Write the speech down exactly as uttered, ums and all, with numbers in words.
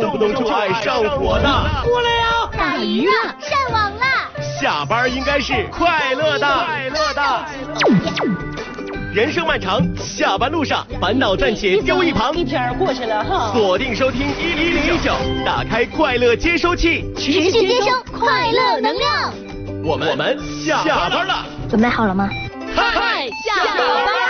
动不动就爱上火的。 过来呀！ 打鱼了，上网了。 下班应该是快乐的，快乐的。人生漫长，下班路上烦恼暂且丢一旁。 一天过去了哈。 锁定收听一零一九，打开快乐接收器， 持续接收快乐能量。 我们我们下班了， 准备好了吗？ 嗨， 下班。